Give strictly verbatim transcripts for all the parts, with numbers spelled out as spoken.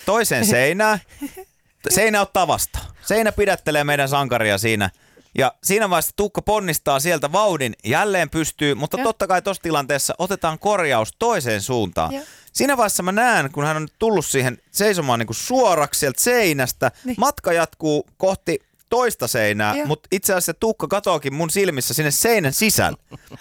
toiseen seinään. Seinä ottaa vastaan. Seinä pidättelee meidän sankaria siinä. Ja siinä vaiheessa Tuukka ponnistaa sieltä vauhdin, jälleen pystyy, mutta ja. totta kai tuossa tilanteessa otetaan korjaus toiseen suuntaan. Ja. Siinä vaiheessa mä näen, kun hän on tullut siihen seisomaan niin kuin suoraksi sieltä seinästä, niin. Matka jatkuu kohti toista seinää, ja. Mutta itse asiassa Tuukka katoakin mun silmissä sinne seinän sisällä.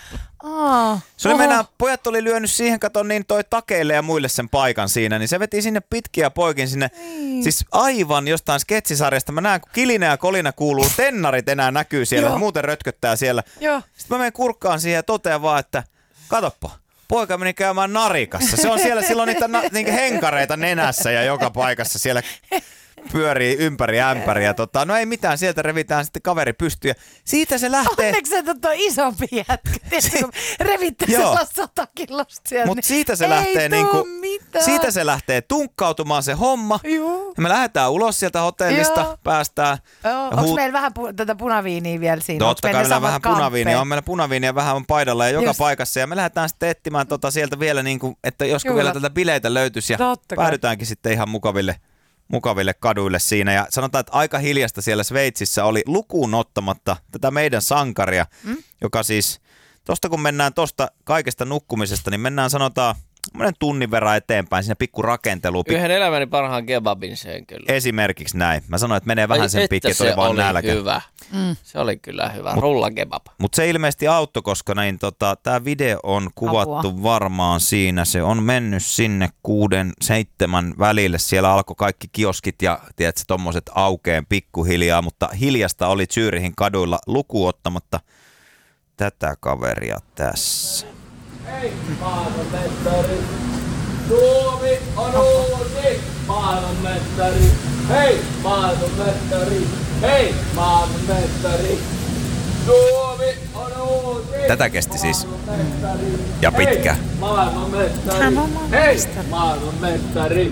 Aa, se oli mennään, pojat oli lyönyt siihen, katon niin toi takeille ja muille sen paikan siinä, niin se veti sinne pitkiä poikin sinne, Ei. siis aivan jostain sketsisarjasta. Mä näen, kun kilina ja kolina kuuluu, tennarit enää näkyy siellä, muuten rötköttää siellä. Joo. Sitten mä menen kurkkaan siihen ja totean vaan, että katoppa, poika meni käymään narikassa. Se on siellä, silloin niitä na, niitä henkareita nenässä ja joka paikassa siellä pyörii ympäri ämpäriä. Tota, no ei mitään, sieltä revitään sitten kaveri pystyyn. Siitä se lähtee... Onneksi se on isompi jätkä. Tiedätkö, kun revittää sellaista sata kilosta sieltä. Mutta siitä se lähtee niinku... Siitä se lähtee tunkkautumaan se homma. Juu. Ja me lähdetään ulos sieltä hotellista, Joo. päästään. Joo. Onko huut... meillä vähän pu- tätä punaviiniä vielä siinä? Totta kai meillä vähän punaviiniä. On meillä punaviiniä vähän on paidalla ja joka Just. paikassa. Ja me lähdetään sitten etsimään tota sieltä vielä, niinku, että josko Juulat. vielä tätä bileitä löytyisi. Ja Totta päädytäänkin kai. sitten ihan mukaville... mukaville kaduille siinä. Ja sanotaan, että aika hiljasta siellä Sveitsissä oli lukuun ottamatta tätä meidän sankaria, mm? joka siis, tosta kun mennään tosta kaikesta nukkumisesta, niin mennään sanotaan monen tunnin verran eteenpäin sinne pikku rakenteluun. Yhden elämäni parhaan kebabin sen kyllä. Esimerkiksi näin. Mä sanoin, että menee vähän Ai, sen pikki, että oli vaan nälkä. Hyvä. Mm. Se oli kyllä hyvä. Mut, rullakebab. Mutta se ilmeisesti auttoi, koska näin, tota, tämä video on kuvattu Apua. varmaan siinä. Se on mennyt sinne kuuden, seitsemän välille. Siellä alkoi kaikki kioskit ja tiedätkö, tommoset aukeen pikkuhiljaa, mutta hiljasta oli Zürihin kaduilla lukuun ottamatta tätä kaveria tässä. Hei, maailmanmestari! Suomi on uusi maailmanmestari! Hei, maailmanmestari! Hei, maailmanmestari! Suomi on uusi Tätä kesti siis. Ja pitkä. Hei, maailmanmestari! Hei, maailmanmestari!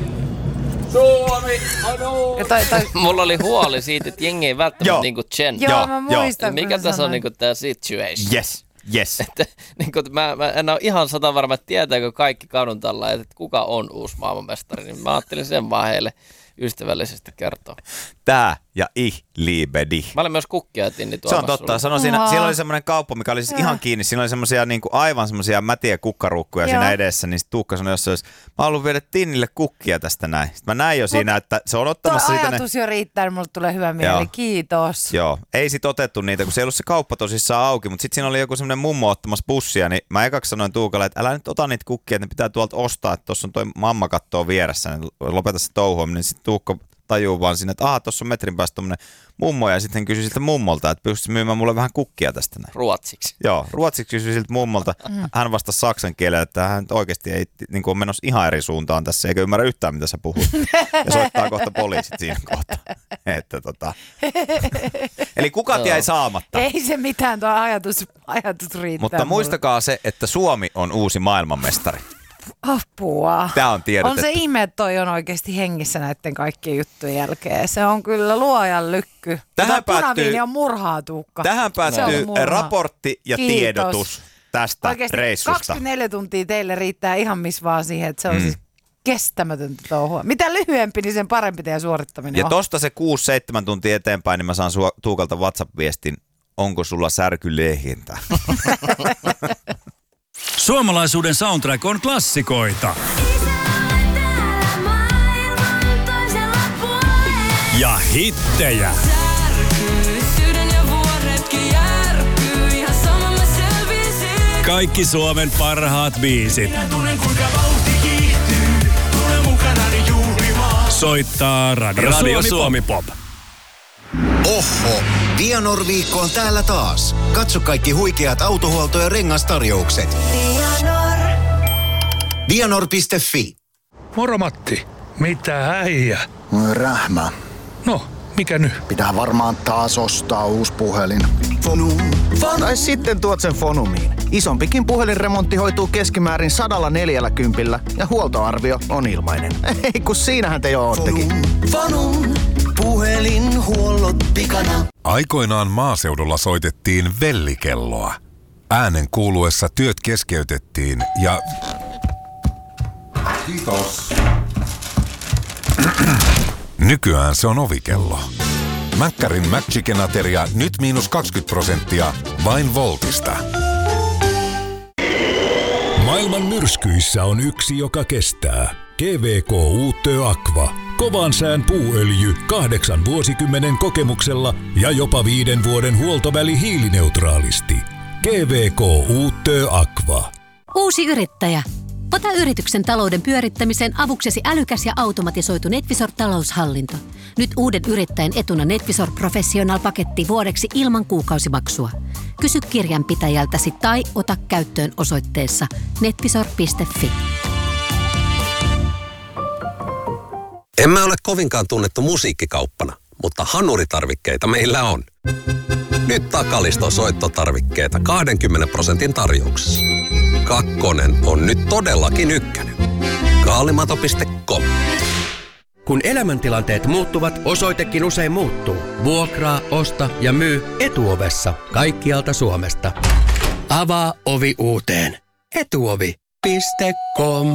Suomi on uusi! Tai, tai... Mulla oli huoli siitä, että jengi ei välttämättä niinku Chen. Joo, mä muistan. Mikä tässä on niinku tää situation? Yes. Yes. Että, niin kun, mä, mä en ole ihan sata varma, että tietääkö kaikki kadun tällä, että kuka on uusi maailmanmestari, niin mä ajattelin sen vaan heille ystävällisesti kertoa. Tää ja ich liebe dich. Mä olin myös kukkiatinni tuomassa. Se on totta. Sano, siinä, siellä oli semmoinen kauppa, mikä oli siis ihan kiinni. Siinä oli semmoisia niin kuin aivan semmoisia mätiä kukkaruukkuja Joo. siinä edessä. Niin Tuukka sanoi, jos olisi, mä haluan viedä Tinnille kukkia tästä näin. Sitten mä näin jo Mut siinä, että se on ottamassa sitä. Tuo ajatus ne... jo riittää, niin mulle tulee hyvä mieli. Joo. Kiitos. Joo. Ei sit otettu niitä, kun se ei ollut se kauppa tosissaan auki. Mutta sitten siinä oli joku semmoinen mummo ottamassa bussia. Niin mä ekaksi sanoin Tuukalle, että älä nyt ota niitä kukkia, että ne pitää tuolta ostaa. Että tuossa on toi mamma kattoo vieressä. Niin lopeta se touhuaminen. Niin sitten Tuukka tajuu vaan siinä, että aha, tuossa on metrin päästä tommonen mummo, ja sitten kysyi siltä mummolta, että pystyisi myymään mulle vähän kukkia tästä näin. Ruotsiksi. Joo, ruotsiksi kysyi siltä mummolta. Hän vastasi saksan kielellä, että hän oikeasti ei niin kuin on menossa ihan eri suuntaan tässä, eikä ymmärrä yhtään, mitä sä puhut. Ja soittaa kohta poliisit siinä kohtaa. Että tota. Eli kukat jäi saamatta. Ei se mitään, tuo ajatus, ajatus riittää. Mutta muistakaa mulle. se, että Suomi on uusi maailmanmestari. Apua. Tämä on tiedotettu. On se ihme, että toi on oikeasti hengissä näiden kaikkien juttujen jälkeen. Se on kyllä luojan lykky. Tähän päättyy, on murhaa, Tuukka. Tähän päättyy raportti ja Kiitos. tiedotus tästä oikeasti reissusta. kaksikymmentäneljä tuntia teille riittää ihan missä vaan siihen, että se on mm. siis kestämätöntä touhua. Mitä lyhyempi, niin sen parempi teidän suorittaminen ja on. Ja tosta se kuusi seitsemän tuntia eteenpäin, niin mä saan Tuukalta WhatsApp-viestin, onko sulla särkylehintä? Suomalaisuuden soundtrack on klassikoita. Ja hittejä. Kaikki Suomen parhaat biisit. Soittaa Radio, Radio Suomi Pop. Oho, Vianor-viikko on täällä taas. Katso kaikki huikeat autohuolto- ja rengastarjoukset. Vianor. Vianor piste fi. Moro Matti, mitä äijä? Rähmä. No, mikä nyt? Pitää varmaan taas ostaa uusi puhelin. Fonum. Fonum. Tai sitten tuot sen Fonumiin. Isompikin puhelinremontti hoituu keskimäärin sadalla neljälläkympillä ja huoltoarvio on ilmainen. Ei kun siinähän te jo oottekin. Fonum. Puhelinhuollot pikana. Aikoinaan maaseudulla soitettiin vellikelloa. Äänen kuuluessa työt keskeytettiin ja... Kiitos. Nykyään se on ovikello. Mäkkärin McChicken-ateria nyt miinus kaksikymmentä prosenttia vain Voltista. Maailman myrskyissä on yksi, joka kestää. G V K Uutö Aqua. Kovan sään puuöljy kahdeksan vuosikymmenen kokemuksella ja jopa viiden vuoden huoltoväli hiilineutraalisti. G V K Uutö Aqua. Uusi yrittäjä. Ota yrityksen talouden pyörittämiseen avuksesi älykäs ja automatisoitu Netvisor taloushallinto. Nyt uuden yrittäjän etuna Netvisor Professional-paketti vuodeksi ilman kuukausimaksua. Kysy kirjanpitäjältäsi tai ota käyttöön osoitteessa netvisor piste fi. Emme ole kovinkaan tunnettu musiikkikauppana, mutta hanuritarvikkeita meillä on. Nyt Takaliston soittotarvikkeita kaksikymmentä prosentin tarjouksessa. Kakkonen on nyt todellakin ykkönen. kaalimato piste com. Kun elämäntilanteet muuttuvat, osoitekin usein muuttuu. Vuokraa, osta ja myy Etuovessa kaikkialta Suomesta. Avaa ovi uuteen. etuovi piste com.